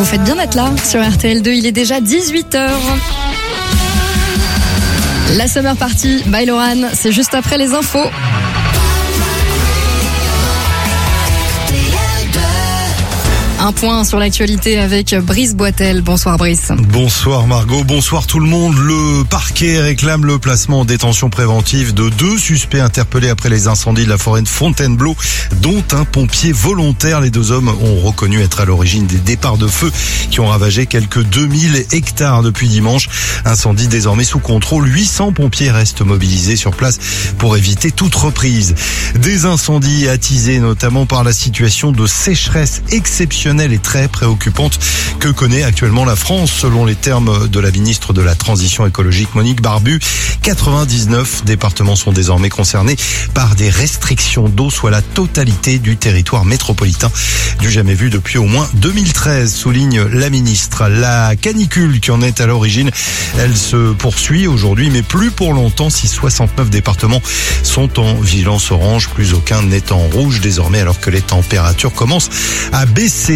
Vous faites bien d'être là sur RTL2, il est déjà 18h. La Summer Party by Loran, c'est juste après les infos. Un point sur l'actualité avec Brice Boitel. Bonsoir Brice. Bonsoir Margot, bonsoir tout le monde. Le parquet réclame le placement en détention préventive de 2 suspects interpellés après les incendies de la forêt de Fontainebleau, dont un pompier volontaire. Les 2 hommes ont reconnu être à l'origine des départs de feu qui ont ravagé quelques 2000 hectares depuis dimanche. Incendie désormais sous contrôle. 800 pompiers restent mobilisés sur place pour éviter toute reprise. Des incendies attisés notamment par la situation de sécheresse exceptionnelle et très préoccupante que connaît actuellement la France, selon les termes de la ministre de la Transition écologique Monique Barbu. 99 départements sont désormais concernés par des restrictions d'eau, soit la totalité du territoire métropolitain, du jamais vu depuis au moins 2013, souligne la ministre. La canicule qui en est à l'origine, elle se poursuit aujourd'hui, mais plus pour longtemps si 69 départements sont en vigilance orange, plus aucun n'est en rouge désormais, alors que les températures commencent à baisser.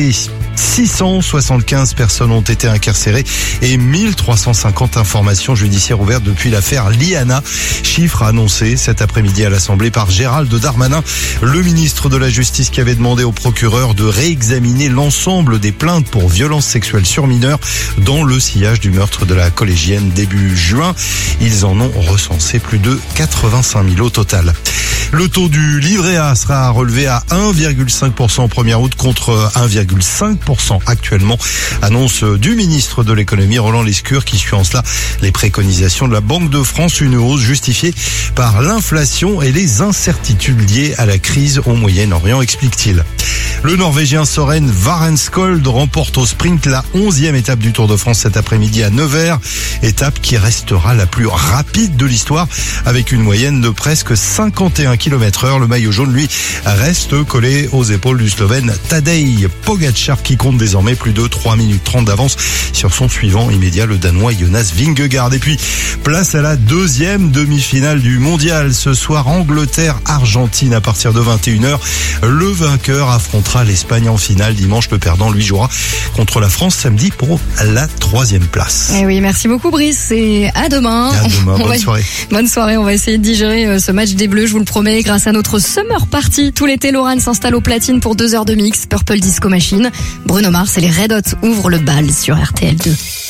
675 personnes ont été incarcérées et 1350 informations judiciaires ouvertes depuis l'affaire Liana. Chiffre annoncé cet après-midi à l'Assemblée par Gérald Darmanin, le ministre de la Justice, qui avait demandé au procureur de réexaminer l'ensemble des plaintes pour violences sexuelles sur mineurs dans le sillage du meurtre de la collégienne début juin. Ils en ont recensé plus de 85 000 au total. Le taux du livret A sera relevé à 1,5% au 1er août contre 1,5% actuellement. Annonce du ministre de l'économie Roland Lescure, qui suit en cela les préconisations de la Banque de France. Une hausse justifiée par l'inflation et les incertitudes liées à la crise au Moyen-Orient, explique-t-il. Le Norvégien Søren Varenskold remporte au sprint la 11e étape du Tour de France cet après-midi à Nevers. Étape qui restera la plus rapide de l'histoire avec une moyenne de presque 51 km/h. Le maillot jaune, lui, reste collé aux épaules du Slovène Tadej Pogačar, qui compte désormais plus de 3 minutes 30 d'avance sur son suivant immédiat, le Danois Jonas Vingegaard. Et puis, place à la 2e demi-finale du mondial. Ce soir, Angleterre-Argentine à partir de 21h. Le vainqueur affrontera l'Espagne en finale dimanche. Le perdant, lui, jouera contre la France samedi pour la 3e place. Et oui, merci beaucoup Brice et à demain. À demain, bonne soirée. Bonne soirée, on va essayer de digérer ce match des Bleus, je vous le promets, grâce à notre Summer Party. Tout l'été, Loran s'installe au platine pour 2 heures de mix, Purple Disco Machine. Bruno Mars et les Red Hot ouvrent le bal sur RTL2.